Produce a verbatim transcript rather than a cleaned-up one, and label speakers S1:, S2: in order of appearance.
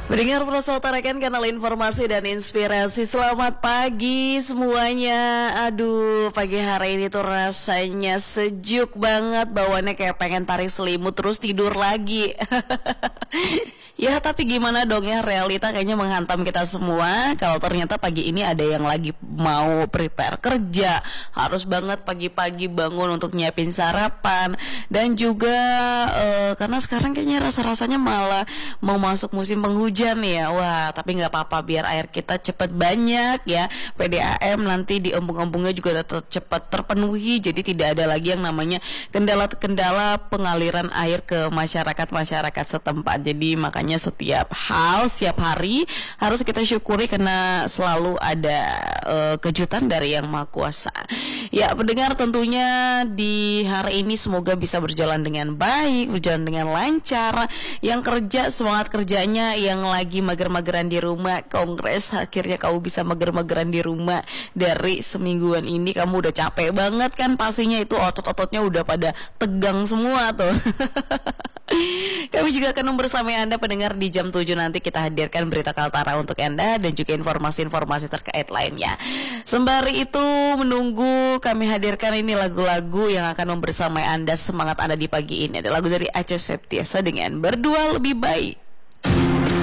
S1: Mendengar Prosa utarakan kanal informasi dan inspirasi. Selamat pagi semuanya. Aduh, pagi hari ini tuh rasanya sejuk banget. Bawaannya kayak pengen tarik selimut terus tidur lagi. Ya tapi gimana dong ya, realita kayaknya menghantam kita semua. Kalau ternyata pagi ini ada yang lagi mau prepare kerja, harus banget pagi-pagi bangun untuk nyiapin sarapan. Dan juga uh, karena sekarang kayaknya rasa-rasanya malah mau masuk musim penghujan ya. Wah tapi gak apa-apa, biar air kita cepet banyak ya. P D A M nanti di embung-embungnya juga tetap cepat terpenuhi. Jadi tidak ada lagi yang namanya kendala-kendala pengaliran air ke masyarakat-masyarakat setempat. Jadi makanya setiap hal, setiap hari harus kita syukuri karena selalu ada uh, kejutan dari Yang Maha Kuasa. Ya, pendengar, tentunya di hari ini semoga bisa berjalan dengan baik, berjalan dengan lancar. Yang kerja, semangat kerjanya. Yang lagi mager-mageran di rumah, kongres, akhirnya kamu bisa mager-mageran di rumah. Dari semingguan ini kamu udah capek banget kan, pastinya itu otot-ototnya udah pada tegang semua tuh. Kami juga akan membersamai Anda pendengar di jam tujuh nanti. Kita hadirkan berita Kaltara untuk Anda dan juga informasi-informasi terkait lainnya. Sembari itu menunggu kami hadirkan ini lagu-lagu yang akan membersamai Anda, semangat Anda di pagi ini. Ada lagu dari Acha Septiasa dengan Berdua Lebih Baik.